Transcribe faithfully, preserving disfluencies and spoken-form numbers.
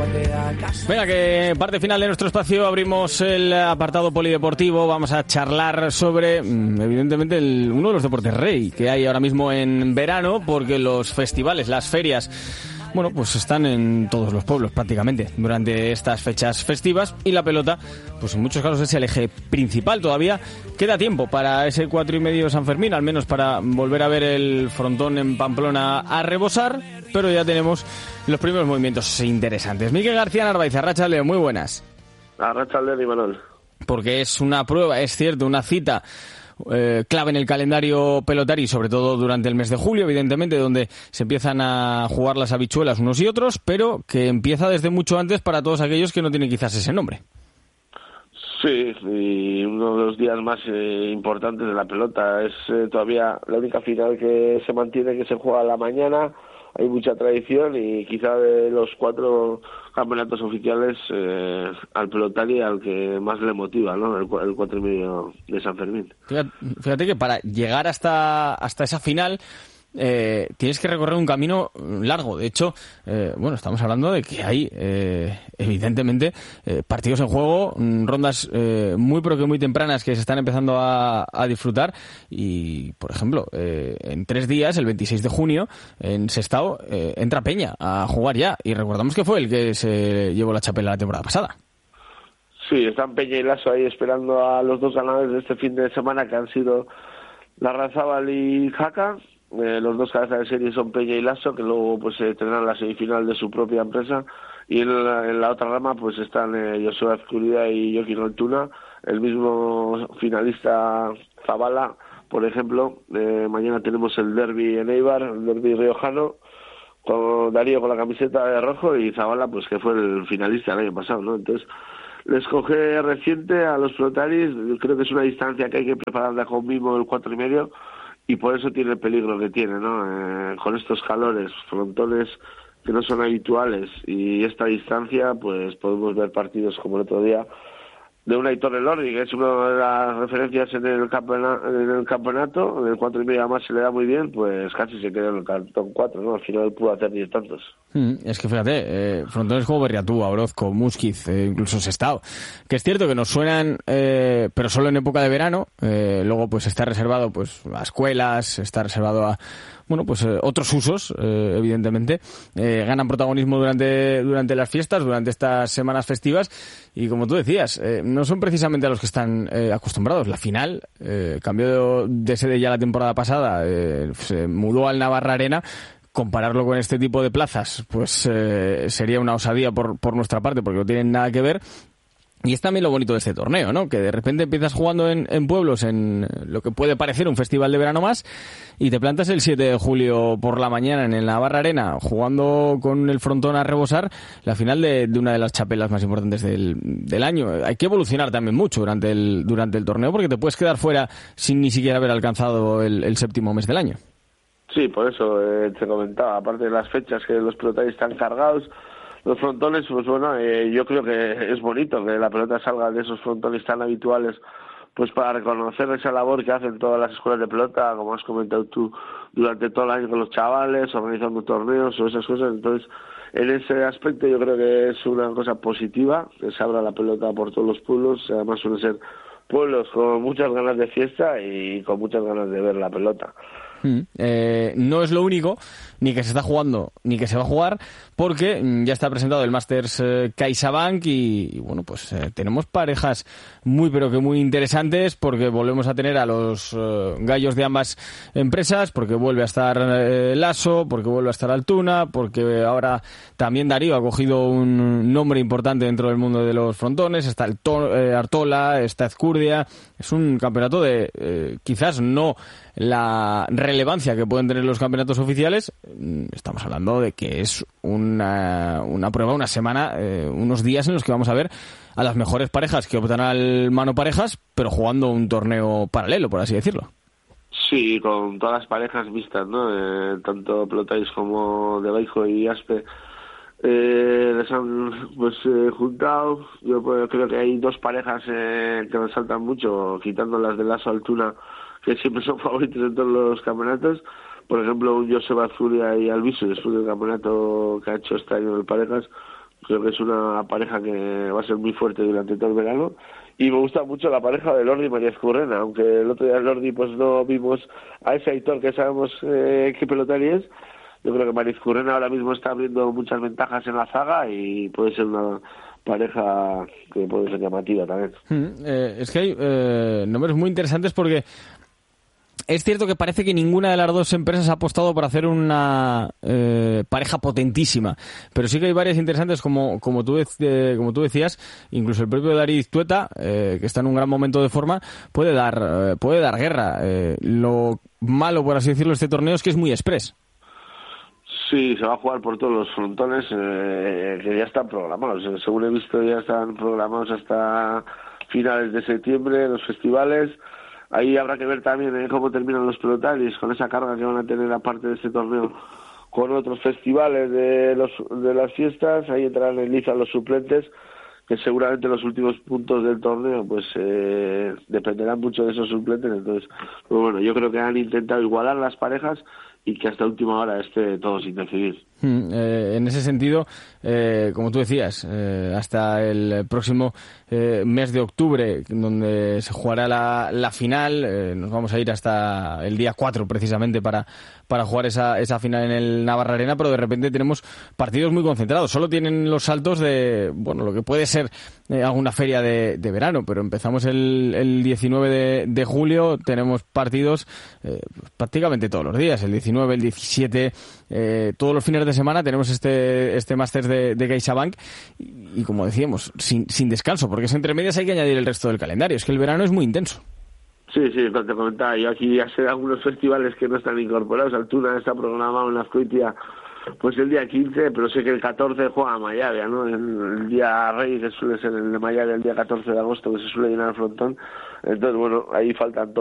Venga, que parte final de nuestro espacio, abrimos el apartado polideportivo, vamos a charlar sobre, evidentemente, el, uno de los deportes rey que hay ahora mismo en verano, porque los festivales, las ferias, bueno, pues están en todos los pueblos prácticamente durante estas fechas festivas, y la pelota, pues en muchos casos es el eje principal. Todavía queda tiempo para ese cuatro y medio San Fermín, al menos para volver a ver el frontón en Pamplona a rebosar, pero ya tenemos los primeros movimientos interesantes. Miguel García Narváez, arratsalde, muy buenas. Arratsalde, Imanol. Porque es una prueba, es cierto, una cita Eh, clave en el calendario pelotari, sobre todo durante el mes de julio, evidentemente, donde se empiezan a jugar las habichuelas unos y otros, pero que empieza desde mucho antes para todos aquellos que no tienen quizás ese nombre. Sí, y uno de los días más eh, importantes de la pelota. Es eh, todavía la única final que se mantiene, que se juega a la mañana. Hay mucha tradición y quizá de los cuatro campeonatos oficiales, eh, al pelotari al que más le motiva, ¿no? El, el cuatro y medio de San Fermín. Fíjate, fíjate que para llegar hasta hasta esa final eh, tienes que recorrer un camino largo. De hecho, eh, bueno, estamos hablando de que hay eh, evidentemente eh, partidos en juego, rondas eh, muy pero que muy tempranas que se están empezando a, a disfrutar, y por ejemplo eh, en tres días, el veintiséis de junio, en Sestao eh, entra Peña a jugar ya, y recordamos que fue el que se llevó la chapela la temporada pasada. Sí, están Peña y Lasso ahí esperando a los dos ganadores de este fin de semana, que han sido Larrazábal y Jaca. Eh, los dos cabezas de serie son Peña y Lasso, que luego pues eh, tendrán la semifinal de su propia empresa, y en la, en la otra rama pues están eh, Joseba Azcurdia y Joaquín Altuna. El mismo finalista Zabala, por ejemplo. Eh, mañana tenemos el derbi en Eibar, el derbi riojano, con Darío con la camiseta de rojo, y Zabala pues que fue el finalista el año pasado, ¿no? Entonces les coge reciente a los pelotaris. Creo que es una distancia que hay que prepararla con mimo el cuatro y medio, y por eso tiene el peligro que tiene, ¿no? Eh, con estos calores, frontones que no son habituales, y esta distancia, pues podemos ver partidos como el otro día de Unai Torrelordi, que es una de las referencias en el campeonato, en el campeonato, en el cuatro y medio además se le da muy bien, pues casi se queda en el cartón cuatro, ¿no? Al final pudo hacer diez tantos. Mm, es que fíjate, eh, frontones como Berriatúa, Orozco, Muskiz, eh, incluso Sestao, que es cierto que nos suenan, eh, pero solo en época de verano. Eh, luego pues está reservado pues a escuelas, está reservado a bueno pues eh, otros usos, eh, evidentemente. Eh, ganan protagonismo durante durante las fiestas, durante estas semanas festivas, y como tú decías, eh, no son precisamente a los que están eh, acostumbrados. La final eh, cambió de, de sede ya la temporada pasada, eh, se mudó al Navarra Arena. Compararlo con este tipo de plazas, pues eh, sería una osadía por, por nuestra parte, porque no tienen nada que ver. Y es también lo bonito de este torneo, ¿no? Que de repente empiezas jugando en, en pueblos, en lo que puede parecer un festival de verano más, y te plantas el siete de julio por la mañana en el Navarra Arena, jugando con el frontón a rebosar la final de, de una de las chapelas más importantes del, del año. Hay que evolucionar también mucho durante el, durante el torneo, porque te puedes quedar fuera sin ni siquiera haber alcanzado el, el séptimo mes del año. Sí, por eso eh, te comentaba, aparte de las fechas que los pelotaris están cargados, los frontones, pues bueno, eh, yo creo que es bonito que la pelota salga de esos frontones tan habituales, pues para reconocer esa labor que hacen todas las escuelas de pelota, como has comentado tú, durante todo el año con los chavales, organizando torneos o esas cosas. Entonces, en ese aspecto yo creo que es una cosa positiva, que se abra la pelota por todos los pueblos. Además suelen ser pueblos con muchas ganas de fiesta y con muchas ganas de ver la pelota. Mm, eh, no es lo único, ni que se está jugando, ni que se va a jugar, porque mm, ya está presentado el Masters eh, CaixaBank y, y bueno, pues eh, tenemos parejas muy pero que muy interesantes, porque volvemos a tener a los eh, gallos de ambas empresas, porque vuelve a estar eh, Lasso, porque vuelve a estar Altuna, porque ahora también Darío ha cogido un nombre importante dentro del mundo de los frontones. Está el to- eh, Artola, está Ezcurdia. Es un campeonato de eh, quizás no la relevancia que pueden tener los campeonatos oficiales. Estamos hablando de que es una, una prueba, una semana, eh, unos días en los que vamos a ver a las mejores parejas que optan al mano parejas, pero jugando un torneo paralelo, por así decirlo. Sí, con todas las parejas vistas, ¿no? Eh, tanto Pelotais como de Baijo y Aspe eh, les han pues eh, juntado. Yo pues, creo que hay dos parejas eh, que resaltan mucho, quitando las de Lasso Altuna, que siempre son favoritos en todos los campeonatos. Por ejemplo, un Joseba Azcurdia y Albizu, después del campeonato que ha hecho este año de parejas, Creo que es una pareja que va a ser muy fuerte durante todo el verano. Y me gusta mucho la pareja de Lordi y María Ezcurrena, aunque el otro día de Lordi pues no vimos a ese Aitor que sabemos eh, qué pelotari es. Yo creo que María Ezcurrena ahora mismo está abriendo muchas ventajas en la zaga y puede ser una pareja que puede ser llamativa también. Mm, eh, es que hay eh, nombres muy interesantes porque es cierto que parece que ninguna de las dos empresas ha apostado por hacer una eh, pareja potentísima, pero sí que hay varias interesantes como como tú, eh, como tú decías, incluso el propio David Tueta, eh, que está en un gran momento de forma, puede dar eh, puede dar guerra. Eh, lo malo, por así decirlo, de este torneo es que es muy express. Sí, se va a jugar por todos los frontones eh, que ya están programados. Según he visto, ya están programados hasta finales de septiembre los festivales. Ahí habrá que ver también eh, cómo terminan los pelotarios con esa carga que van a tener aparte de este torneo con otros festivales de los de las fiestas. Ahí entrarán en liza los suplentes, que seguramente los últimos puntos del torneo pues eh, dependerán mucho de esos suplentes. Entonces, pues bueno, yo creo que han intentado igualar las parejas y que hasta última hora esté todo sin decidir. Mm, eh, en ese sentido, eh, como tú decías, eh, hasta el próximo eh, mes de octubre, donde se jugará la, la final, eh, nos vamos a ir hasta el día cuatro precisamente para, para jugar esa, esa final en el Navarra Arena, pero de repente tenemos partidos muy concentrados. Solo tienen los saltos de, bueno, lo que puede ser eh, alguna feria de, de verano, pero empezamos el, el diecinueve de, de julio, tenemos partidos eh, prácticamente todos los días, el diecinueve, el diecisiete, eh, todos los fines de semana tenemos este este Masters de, de CaixaBank y, y como decíamos, sin, sin descanso, porque es entre medias hay que añadir el resto del calendario, es que el verano es muy intenso. Sí, sí, te comentaba, yo aquí ya sé algunos festivales que no están incorporados. Altuna está programado en la Azcoitia pues el día quince, pero sé que el catorce juega Mayavia, ¿no? El, el día Rey, que suele ser el de Mayavia el día catorce de agosto, que se suele llenar el frontón. Entonces, bueno, ahí faltan todos